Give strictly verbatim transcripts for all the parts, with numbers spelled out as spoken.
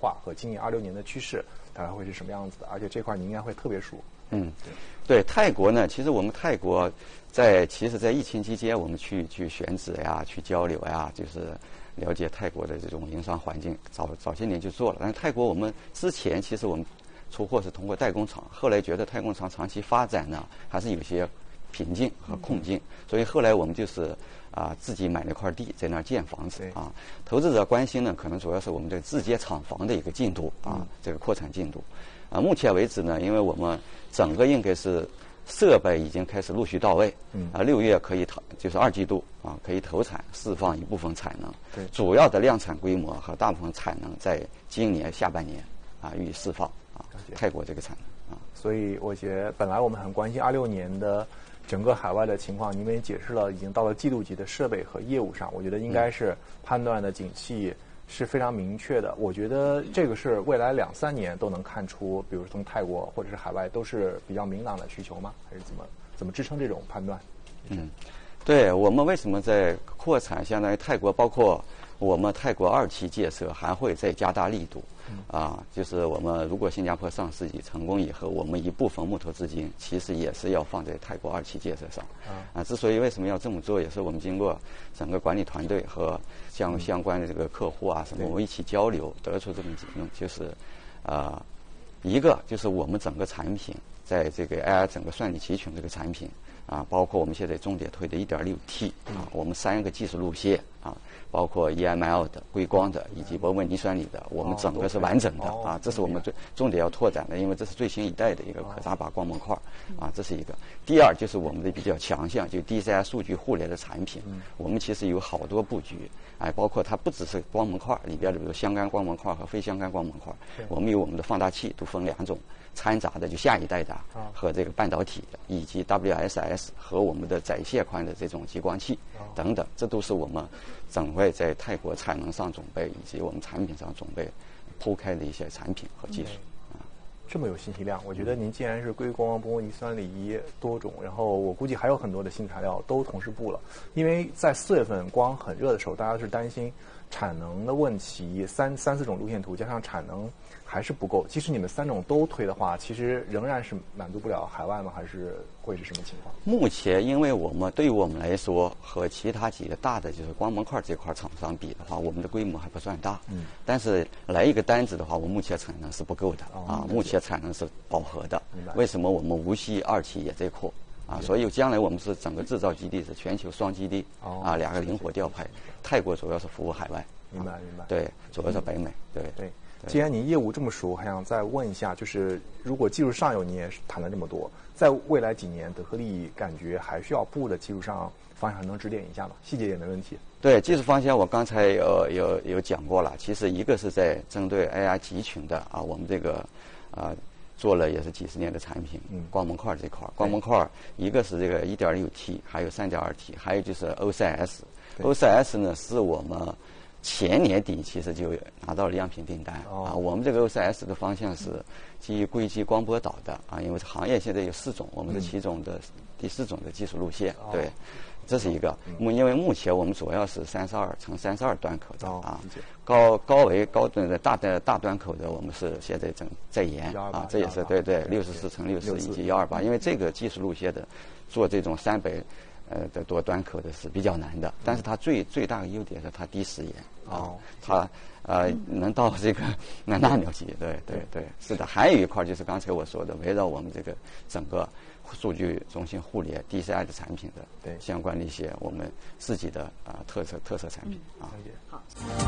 划和今年二六年的趋势大概会是什么样子的？而且这块你应该会特别熟。 嗯，对，泰国呢，其实我们泰国在其实，在疫情期间，我们去去选址呀，去交流呀，就是了解泰国的这种营商环境，早早些年就做了。但是泰国我们之前其实我们出货是通过代工厂，后来觉得代工厂长期发展呢，还是有些瓶颈和困境，所以后来我们就是啊自己买了块地，在那儿建房子啊。投资者关心呢，可能主要是我们这个自建厂房的一个进度啊，这个扩产进度。啊，目前为止呢，因为我们整个应该是设备已经开始陆续到位，嗯，啊，六月可以投，就是二季度啊可以投产，释放一部分产能。对，主要的量产规模和大部分产能在今年下半年啊予以释放啊，泰国这个产能啊。 所以我觉得本来我们很关心二六年的整个海外的情况，你们也解释了，已经到了季度级的设备和业务上，我觉得应该是判断的景气是非常明确的。我觉得这个是未来两三年都能看出，比如从泰国或者是海外都是比较明朗的需求吗？还是怎么怎么支撑这种判断？ 嗯，对，我们为什么在扩产，相当于泰国，包括我们泰国二期建设还会再加大力度。啊，就是我们如果新加坡上市已成功以后，我们一部分募投资金其实也是要放在泰国二期建设上。啊，之所以为什么要这么做，也是我们经过整个管理团队和相相关的这个客户啊什么，我们一起交流得出这么结论，就是啊、呃，一个就是我们整个产品在这个 A I 整个算力集群这个产品啊，包括我们现在重点推的 一点六 T 啊，我们三个技术路线啊。包括 E M L 的、硅光的以及波纹泥酸锂的，我们整个是完整的啊，这是我们最重点要拓展的，因为这是最新一代的一个可扎拔光模块啊，这是一个。第二就是我们的比较强项，就 D C I 数据互联的产品，我们其实有好多布局，哎，包括它不只是光模块里边的，比如相干光模块和非相干光模块，我们有我们的放大器，都分两种。掺杂的就下一代的和这个半导体的，以及 W S S 和我们的载线宽的这种激光器等等，这都是我们整个在泰国产能上准备以及我们产品上准备铺开的一些产品和技术。 这么有信息量，我觉得您既然是硅光、波纹泥酸锂多种，然后我估计还有很多的新材料都同时布了。因为在四月份光很热的时候，大家是担心产能的问题，三三四种路线图加上产能还是不够。即使你们三种都推的话，其实仍然是满足不了海外吗？还是会是什么情况？ 目前，因为我们对于我们来说，和其他几个大的就是光模块这块厂商比的话，我们的规模还不算大。嗯。但是来一个单子的话，我目前产能是不够的、哦、啊，目前产能是饱和的。为什么我们无锡二期也在扩？啊，所以将来我们是整个制造基地是全球双基地，哦、啊，两个灵活调配。泰国主要是服务海外。 明白明白。 对，主要是北美。对对。既然您业务这么熟，还想再问一下，就是如果技术上游你也谈了这么多，在未来几年，德科力感觉还需要布的技术上方向能指点一下吗？细节也没问题。 对，技术方向我刚才有有有讲过了。其实一个是在针对 A I 集群的啊，我们这个啊做了也是几十年的产品，嗯，光模块这块，光模块一个是这个 一点六 T， 还有 三点二 T， 还有就是 O C S。O C S 呢是我们前年底其实就拿到了样品订单、哦、啊，我们这个 O C S 的方向是基于硅基光波导的啊，因为行业现在有四种，我们是其中的、嗯、第四种的技术路线，哦、对，这是一个。嗯、因为目前我们主要是三十二乘三十二端口的、哦、啊，高高维高端的大的大端口的，我们是现在正在研啊，这也是对对六十四乘六十以及幺二八，因为这个技术路线的做这种三百。呃的多端口的是比较难的，但是它最最大的优点是它低时延啊，它呃能到这个纳纳秒级，对对对，是的。还有一块就是刚才我说的，围绕我们这个整个数据中心互联 D C I 的产品的对相关的一些我们自己的啊、呃、特色特色产品、嗯、啊。好。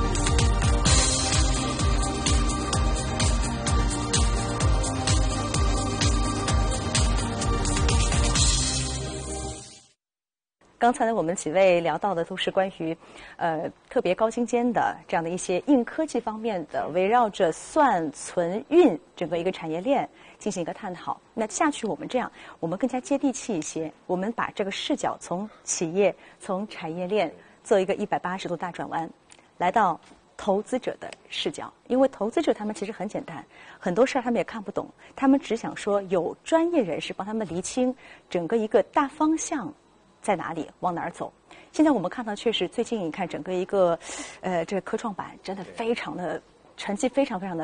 刚才呢，我们几位聊到的都是关于，呃，特别高精尖的这样的一些硬科技方面的，围绕着算、存、运整个一个产业链进行一个探讨。那下去我们这样，我们更加接地气一些，我们把这个视角从企业、从产业链做一个一百八十度大转弯，来到投资者的视角。因为投资者他们其实很简单，很多事儿他们也看不懂，他们只想说有专业人士帮他们厘清整个一个大方向。在哪里往哪儿走？现在我们看到，确实最近你看整个一个，呃，这个科创板真的非常的成绩非常非常的。